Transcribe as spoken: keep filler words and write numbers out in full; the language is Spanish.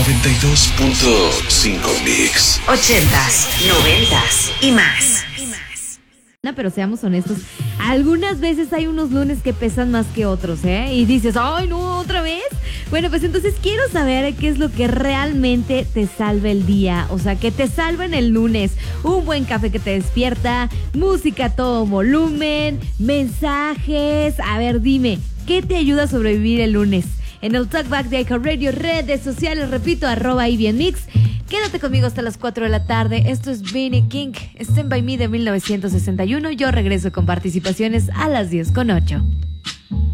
noventa y dos punto cinco Mix. Ochentas, noventas y más. Pero seamos honestos, algunas veces hay unos lunes que pesan más que otros, ¿eh? Y dices, ¡ay, no, otra vez! Bueno, pues entonces quiero saber qué es lo que realmente te salva el día. O sea, que te salva en el lunes. Un buen café que te despierta, música a todo volumen, mensajes. A ver, dime, ¿qué te ayuda a sobrevivir el lunes? En el Talkback de iHeartRadio, redes sociales, repito, arroba y bien mix. Quédate conmigo hasta las cuatro de la tarde. Esto es Benny King, Stand By Me de mil novecientos sesenta y uno. Yo regreso con participaciones a las diez con ocho.